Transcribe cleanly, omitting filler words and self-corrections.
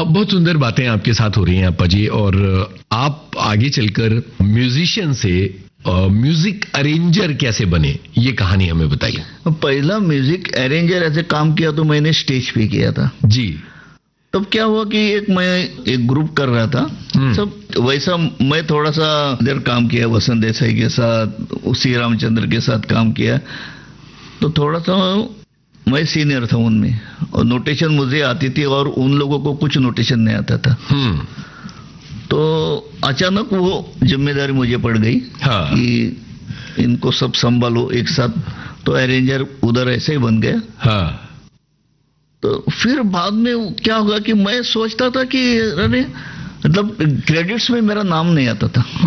बहुत सुंदर बातें आपके साथ हो रही हैं अप्पा जी, और आप आगे चलकर म्यूजिशियन से म्यूजिक अरेंजर कैसे बने, ये कहानी हमें बताइए। पहला म्यूजिक अरेंजर ऐसे काम किया तो मैंने स्टेज पे किया था जी। तब क्या हुआ कि मैं एक ग्रुप कर रहा था सब, वैसा मैं थोड़ा सा देर काम किया वसंत देसाई के साथ, श्री रामचंद्र के साथ काम किया, तो थोड़ा सा मैं सीनियर था उनमें और नोटेशन मुझे आती थी और उन लोगों को कुछ नोटेशन नहीं आता था। तो अचानक वो जिम्मेदारी मुझे पड़ गई कि इनको सब संभालो एक साथ, तो अरेंजर उधर ऐसे ही बन गया। तो फिर बाद में क्या होगा कि मैं सोचता था कि अरे मतलब क्रेडिट्स में मेरा नाम नहीं आता था।